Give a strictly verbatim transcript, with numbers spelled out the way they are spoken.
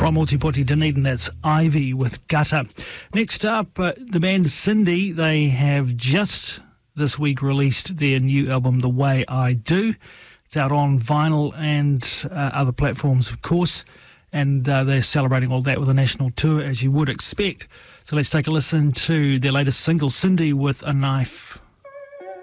From Ōtepoti Dunedin, that's Ivy with Gutter. Next up, uh, the band Cindy. They have just this week released their new album, The Way I Do. It's out on vinyl and uh, other platforms, of course, and uh, they're celebrating all that with a national tour, as you would expect. So let's take a listen to their latest single, Cindy with a Knife.